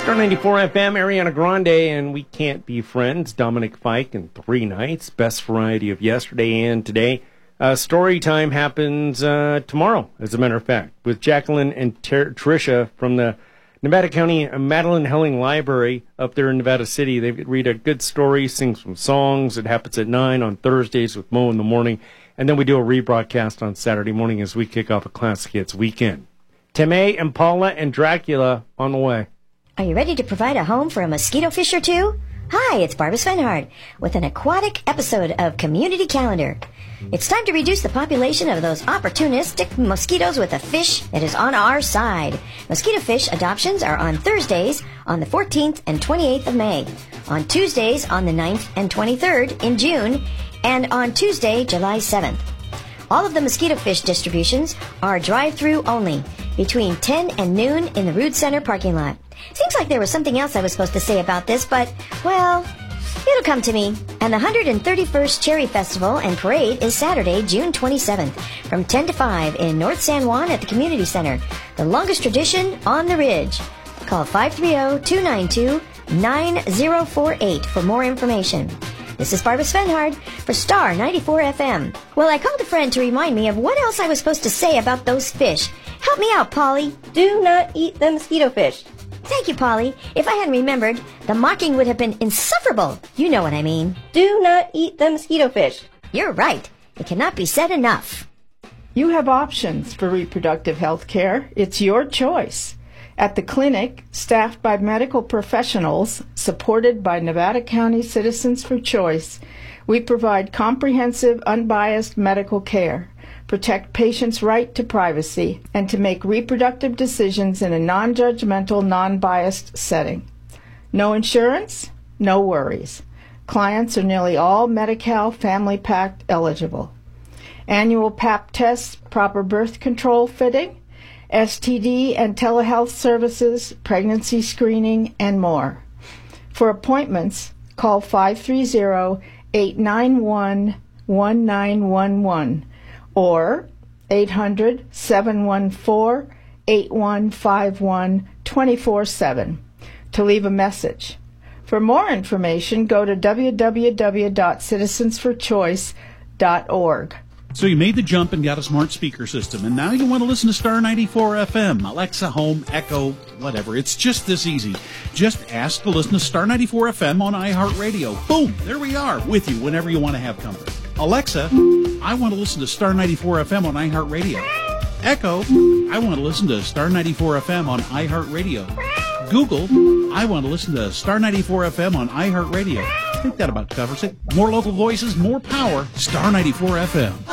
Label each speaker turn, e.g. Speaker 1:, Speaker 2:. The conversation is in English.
Speaker 1: Star 94 FM, Ariana Grande, and We Can't Be Friends. Dominic Fike and Three Nights. Best variety of yesterday and today. Story time happens tomorrow, as a matter of fact, with Jacqueline and Tricia from the Nevada County Madeline Helling Library up there in Nevada City. They read a good story, sing some songs. It happens at 9 on Thursdays with Mo in the morning. And then we do a rebroadcast on Saturday morning as we kick off a Classic Hits weekend. Temay, Impala, and Dracula on the way.
Speaker 2: Are you ready to provide a home for a mosquito fish or two? Hi, it's Barbara Svenhard with an aquatic episode of Community Calendar. It's time to reduce the population of those opportunistic mosquitoes with a fish that is on our side. Mosquito fish adoptions are on Thursdays on the 14th and 28th of May, on Tuesdays on the 9th and 23rd in June, and on Tuesday, July 7th. All of the mosquito fish distributions are drive-through only, between 10 and noon in the Rood Center parking lot. Seems like there was something else I was supposed to say about this, but, well, it'll come to me. And the 131st Cherry Festival and Parade is Saturday, June 27th, from 10 to 5 in North San Juan at the Community Center, the longest tradition on the Ridge. Call 530-292-9048 for more information. This is Barbara Svenhard for Star 94 FM. Well, I called a friend to remind me of what else I was supposed to say about those fish. Help me out, Polly.
Speaker 3: Do not eat the mosquito fish.
Speaker 2: Thank you, Polly. If I hadn't remembered, the mocking would have been insufferable. You know what I mean.
Speaker 3: Do not eat the mosquito fish.
Speaker 2: You're right. It cannot be said enough.
Speaker 4: You have options for reproductive health care. It's your choice. At the clinic, staffed by medical professionals, supported by Nevada County Citizens for Choice, we provide comprehensive, unbiased medical care, protect patients' right to privacy, and to make reproductive decisions in a non-judgmental, non-biased setting. No insurance? No worries. Clients are nearly all Medi-Cal Family Pact eligible. Annual Pap tests, proper birth control fitting, STD and telehealth services, pregnancy screening, and more. For appointments, call 530-891-1911 or 800-714-8151 24/7 to leave a message. For more information, go to www.citizensforchoice.org.
Speaker 5: So you made the jump and got a smart speaker system, and now you want to listen to Star 94 FM, Alexa, Home, Echo, whatever. It's just this easy. Just ask to listen to Star 94 FM on iHeartRadio. Boom! There we are, with you whenever you want to have company. Alexa, I want to listen to Star 94 FM on iHeartRadio. Echo, I want to listen to Star 94 FM on iHeartRadio. Google, I want to listen to Star 94 FM on iHeartRadio. I think that about covers it. More local voices, more power. Star 94 FM.